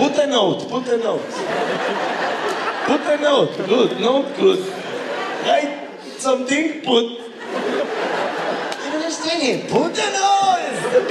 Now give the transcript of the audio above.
Put a note, put a note. Put a note, good, note, good. Write something, put. I don't understand it. Put a note.